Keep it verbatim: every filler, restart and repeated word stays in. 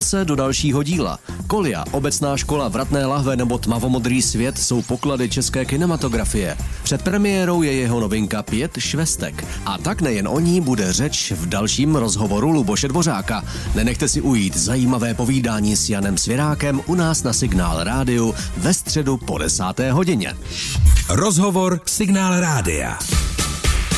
zase do dalšího díla. Kolia, obecná škola, Vratné lahve nebo Tmavomodrý svět jsou poklady české kinematografie. Před premiérou je jeho novinka Pět švestek. A tak nejen o ní bude řeč v dalším rozhovoru Luboše Dvořáka. Nenechte si ujít zajímavé povídání s Janem Svěrákem u nás na Signál Rádiu ve středu po desáté hodině. Rozhovor Signál Rádia.